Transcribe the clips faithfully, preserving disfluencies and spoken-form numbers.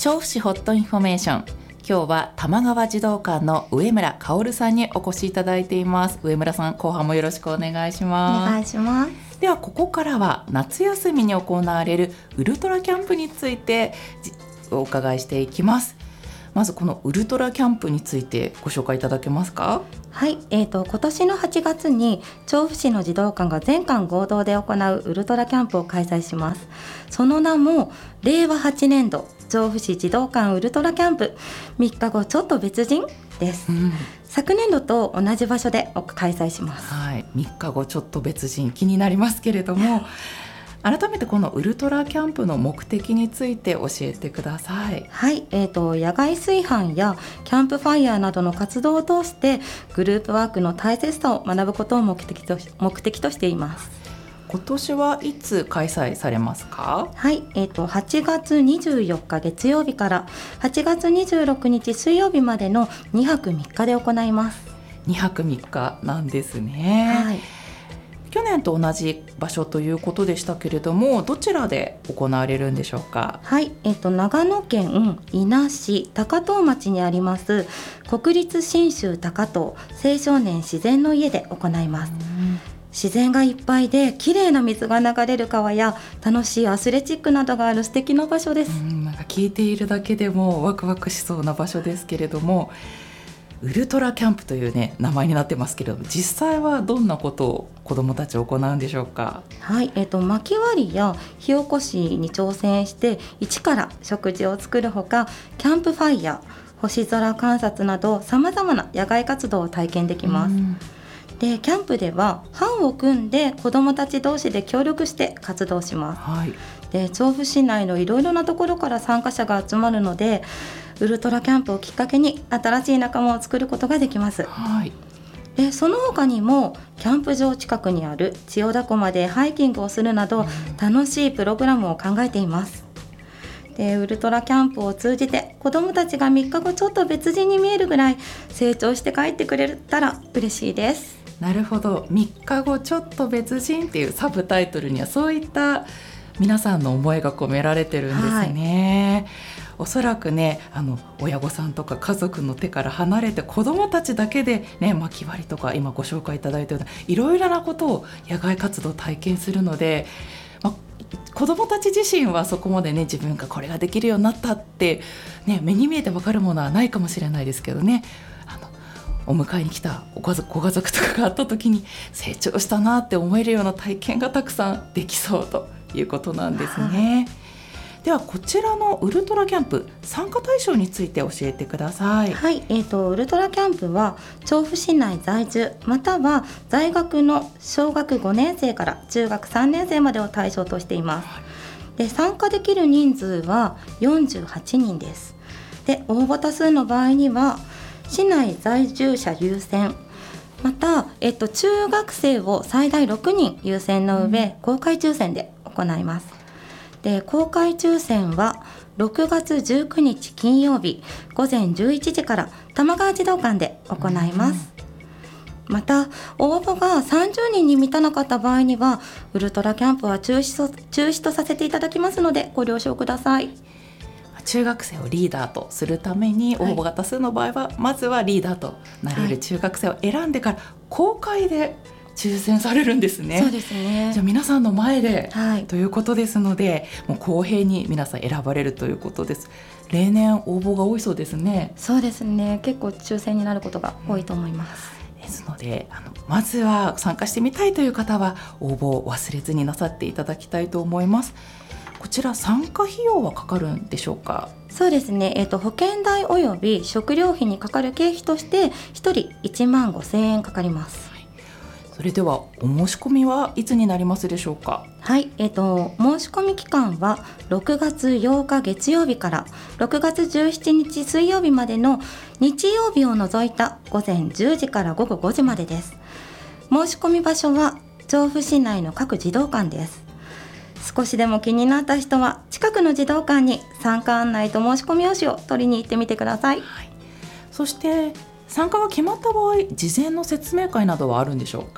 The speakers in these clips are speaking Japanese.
調布市ホットインフォメーション、今日は玉川児童館の上村薫さんにお越しいただいています。上村さん、後半もよろしくお願いします。 お願いします。 ではここからは夏休みに行われるウルトラキャンプについてお伺いしていきます。まずこのウルトラキャンプについてご紹介いただけますか？ はい、えーと、今年のはちがつに調布市の児童館が全館合同で行うウルトラキャンプを開催します。その名もれいわはちねんど調布市児童館ウルトラキャンプみっかごちょっと別人です、うん、昨年度と同じ場所で開催します。 はい、みっかごちょっと別人、気になりますけれども改めてこのウルトラキャンプの目的について教えてください。 はい、えーと、野外炊飯やキャンプファイヤーなどの活動を通してグループワークの大切さを学ぶことを目的とし、目的としています。 今年はいつ開催されますか？ はい、えーと、はちがつにじゅうよっか月曜日からはちがつにじゅうろくにち水曜日までのにはくみっかで行います。 にはくみっかなんですね。はい、去年と同じ場所ということでしたけれども、どちらで行われるんでしょうか？ はい、えーと、長野県伊那市高遠町にあります国立信州高遠青少年自然の家で行います。自然がいっぱいで綺麗な水が流れる川や楽しいアスレチックなどがある素敵な場所です。 うん、なんか聞いているだけでもワクワクしそうな場所ですけれども、ウルトラキャンプという、ね、名前になってますけれども、実際はどんなことを子どもたち行うんでしょうか？ はい、えーと、薪割りや火起こしに挑戦して一から食事を作るほか、キャンプファイヤー、星空観察などさまざまな野外活動を体験できます。でキャンプでは班を組んで子どもたち同士で協力して活動します。はい、で調布市内のいろいろなところから参加者が集まるので、ウルトラキャンプをきっかけに新しい仲間を作ることができます。はい、でその他にもキャンプ場近くにある千代田湖までハイキングをするなど楽しいプログラムを考えています。でウルトラキャンプを通じて子どもたちがみっかごちょっと別人に見えるぐらい成長して帰ってくれたら嬉しいです。 なるほど、みっかごちょっと別人っていうサブタイトルにはそういった皆さんの思いが込められてるんですね。はい、おそらくね、あの親御さんとか家族の手から離れて子どもたちだけで、ね、薪割りとか今ご紹介いただいたようないろいろなことを野外活動体験するので、ま、子どもたち自身はそこまでね、自分がこれができるようになったって、ね、目に見えて分かるものはないかもしれないですけどね、あのお迎えに来たご家族、ご家族とかがあった時に成長したなって思えるような体験がたくさんできそうということなんですね。ではこちらのウルトラキャンプ参加対象について教えてください。 はい、えーと、ウルトラキャンプは調布市内在住または在学の小学ごねんせいから中学さんねんせいまでを対象としています。で参加できる人数はよんじゅうはちにんです。で応募多数の場合には市内在住者優先、また、えっと、中学生を最大ろくにん優先の上、うん、公開抽選で行います。で公開抽選はろくがつじゅうくにち金曜日ごぜんじゅういちじから玉川児童館で行います。うん、また応募がさんじゅうにんに満たなかった場合にはウルトラキャンプは中止と、中止とさせていただきますのでご了承ください。 中学生をリーダーとするために応募が多数の場合は、はい、まずはリーダーとなれる中学生を選んでから公開で抽選されるんですね。 そうですね。 じゃあ皆さんの前で、 はい、 ということですので、もう公平に皆さん選ばれるということです。例年応募が多いそうですね。 そうですね、結構抽選になることが多いと思います。 うん、ですのであのまずは参加してみたいという方は応募を忘れずになさっていただきたいと思います。こちら参加費用はかかるんでしょうか？ そうですね、えーと、保険代および食料費にかかる経費としてひとりいちまんごせんえんかかります。 はい、それではお申し込みはいつになりますでしょうか？ はい、えーと、申し込み期間はろくがつようか月曜日からろくがつじゅうしちにち水曜日までの日曜日を除いたごぜんじゅうじからごごごじまでです。申し込み場所は調布市内の各児童館です。少しでも気になった人は近くの児童館に参加案内と申し込み用紙を取りに行ってみてください。 はい、そして参加が決まった場合、事前の説明会などはあるんでしょうか？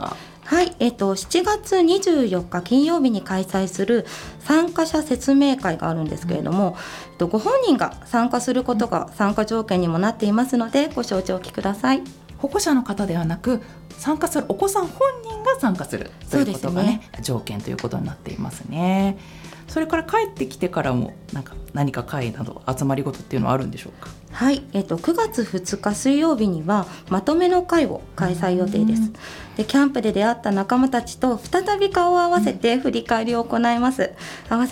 はい、えっと、しちがつにじゅうよっか金曜日に開催する参加者説明会があるんですけれども、えっと、ご本人が参加することが参加条件にもなっていますのでご承知おきください。 保護者の方ではなく参加するお子さん本人が参加するということが、ねね、条件ということになっていますね。それから帰ってきてからもなんか何か会など集まりごとっていうのはあるんでしょうか。 はい、えっと、くがつふつか水曜日にはまとめの会を開催予定です。でキャンプで出会った仲間たちと再び顔を合わせて振り返りを行います。合わ